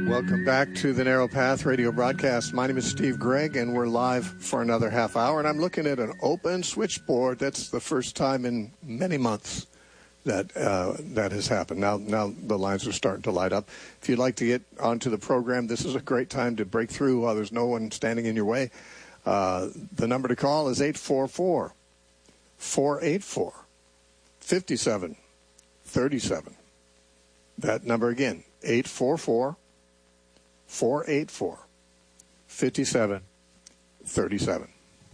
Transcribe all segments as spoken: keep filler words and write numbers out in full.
Welcome back to the Narrow Path radio broadcast. My name is Steve Gregg, and we're live for another half hour. And I'm looking at an open switchboard. That's the first time in many months that uh, that has happened. Now, now the lines are starting to light up. If you'd like to get onto the program, this is a great time to break through while there's no one standing in your way. Uh, the number to call is eight four four, four eight four, five seven three seven. That number again, eight four four, four eight four, five seven three seven.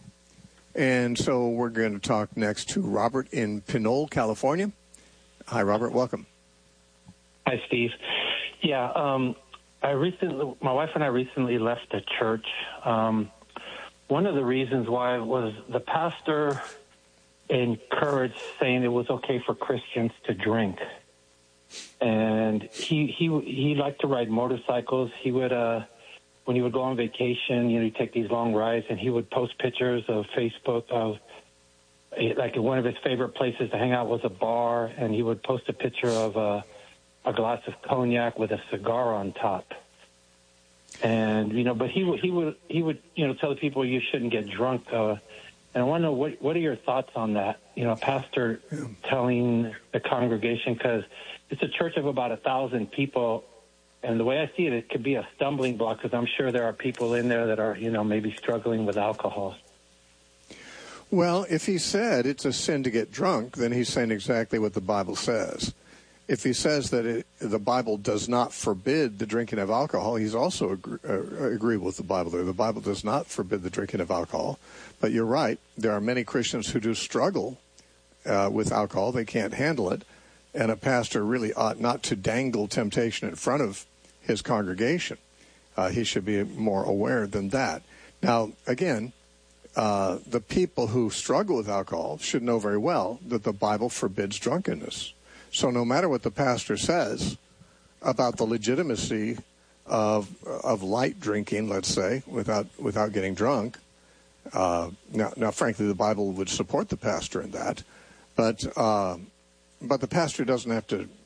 And so we're going to talk next to Robert in Pinole, California. Hi, Robert. Welcome. Hi, Steve. Yeah, um, I recently, my wife and I recently left the church. Um, one of the reasons why was the pastor encouraged saying it was okay for Christians to drink. And he he he liked to ride motorcycles. He would, uh, when he would go on vacation, you know, he'd take these long rides, and he would post pictures of Facebook of, like, one of his favorite places to hang out was a bar, and he would post a picture of a, a glass of cognac with a cigar on top. And you know, but he would he would he would you know tell the people you shouldn't get drunk. Uh, and I want to know what what are your thoughts on that? You know, a pastor telling the congregation, because it's a church of about a thousand people, and the way I see it, it could be a stumbling block, because I'm sure there are people in there that are, you know, maybe struggling with alcohol. Well, if he said it's a sin to get drunk, then he's saying exactly what the Bible says. If he says that it, the Bible does not forbid the drinking of alcohol, he's also agree, uh, agree with the Bible there. The Bible does not forbid the drinking of alcohol. But you're right. There are many Christians who do struggle uh, with alcohol. They can't handle it. And a pastor really ought not to dangle temptation in front of his congregation. Uh, he should be more aware than that. Now, again, uh, the people who struggle with alcohol should know very well that the Bible forbids drunkenness. So no matter what the pastor says about the legitimacy of of light drinking, let's say, without without getting drunk, uh, now, now, frankly, the Bible would support the pastor in that, but... Uh, But the pastor doesn't have to